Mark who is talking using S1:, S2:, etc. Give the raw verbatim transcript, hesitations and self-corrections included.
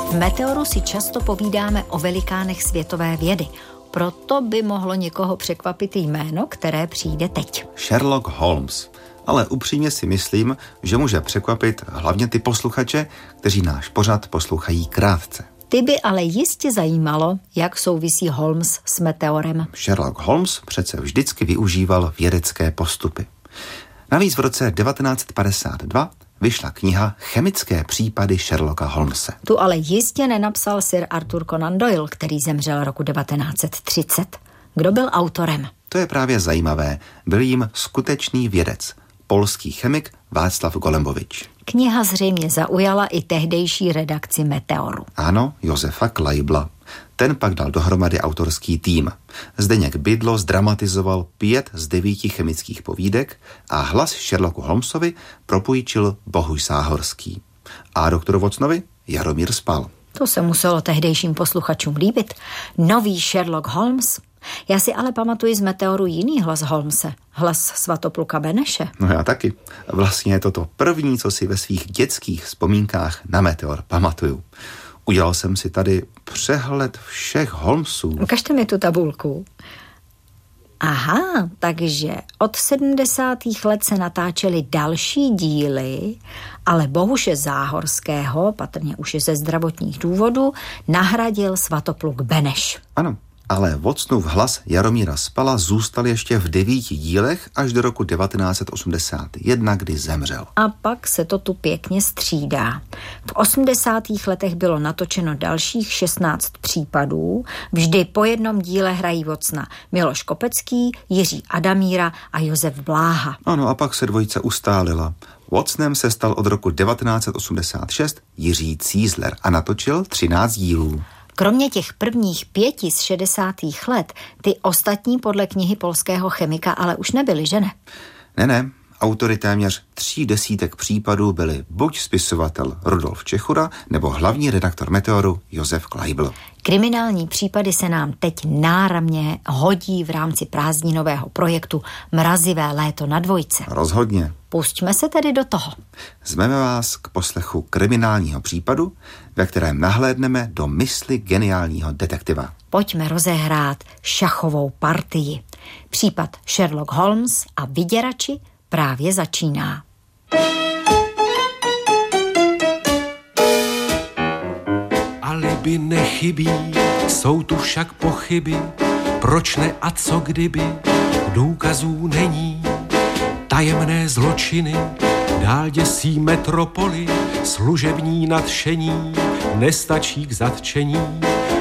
S1: V Meteoru si často povídáme o velikánech světové vědy. Proto by mohlo někoho překvapit jméno, které přijde teď.
S2: Sherlock Holmes. Ale upřímně si myslím, že může překvapit hlavně ty posluchače, kteří náš pořad poslouchají krátce.
S1: Ty by ale jistě zajímalo, jak souvisí Holmes s Meteorem.
S2: Sherlock Holmes přece vždycky využíval vědecké postupy. Navíc v roce devatenáct padesát dva vyšla kniha Chemické případy Sherlocka Holmese.
S1: Tu ale jistě nenapsal Sir Arthur Conan Doyle, který zemřel roku devatenáct třicet. Kdo byl autorem?
S2: To je právě zajímavé. Byl jim skutečný vědec, polský chemik Václav Golembovič.
S1: Kniha zřejmě zaujala i tehdejší redakci Meteoru.
S2: Ano, Josefa Kleibla. Ten pak dal dohromady autorský tým. Zdeněk Bydlo zdramatizoval pět z devíti chemických povídek a hlas Sherlocku Holmesovi propůjčil Bohuš Záhorský. A doktoru Watsonovi Jaromír Spal.
S1: To se muselo tehdejším posluchačům líbit. Nový Sherlock Holmes. Já si ale pamatuji z Meteoru jiný hlas Holmese. Hlas Svatopluka Beneše.
S2: No já taky. Vlastně je to to první, co si ve svých dětských vzpomínkách na Meteor pamatuju. Udělal jsem si tady přehled všech Holmesů.
S1: Ukažte mi tu tabulku. Aha, takže od sedmdesátých let se natáčely další díly, ale Bohuše Záhorského, patrně už ze zdravotních důvodů, nahradil Svatopluk Beneš.
S2: Ano, ale Watsonův hlas Jaromíra Spala zůstal ještě v devíti dílech až do roku devatenáct osmdesát jedna, kdy zemřel.
S1: A pak se to tu pěkně střídá. V osmdesátých letech bylo natočeno dalších šestnáct případů, vždy po jednom díle hrají Watsona Miloš Kopecký, Jiří Adamíra a Josef Bláha.
S2: Ano, a pak se dvojice ustálila. Watsonem se stal od roku devatenáct osmdesát šest Jiří Cízler a natočil třináct dílů.
S1: Kromě těch prvních pěti z šedesátých let, ty ostatní podle knihy polského chemika ale už nebyly, že ne?
S2: Ne, ne. Autory téměř tří desítek případů byli buď spisovatel Rudolf Čechura, nebo hlavní redaktor Meteoru Josef Kleibl.
S1: Kriminální případy se nám teď náramně hodí v rámci prázdninového projektu Mrazivé léto na dvojce.
S2: Rozhodně.
S1: Pusťme se tedy do toho.
S2: Zveme vás k poslechu kriminálního případu, ve kterém nahlédneme do mysli geniálního detektiva.
S1: Pojďme rozehrát šachovou partii. Případ Sherlock Holmes a vyděrači právě začíná.
S3: Alibi nechybí, jsou tu však pochyby, proč ne a co kdyby, důkazů není. Tajemné zločiny dál děsí metropoli, služební nadšení nestačí k zatčení.